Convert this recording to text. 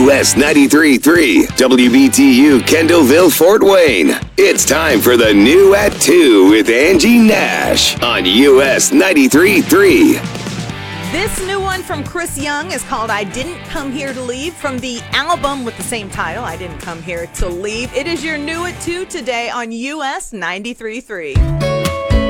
US 93.3, WBTU Kendallville, Fort Wayne. It's time for the new at 2 with Angie Nash on US 93.3. This new one from Chris Young is called I Didn't Come Here to Leave, from the album with the same title, I Didn't Come Here to Leave. It is your new at 2 today on US 93.3.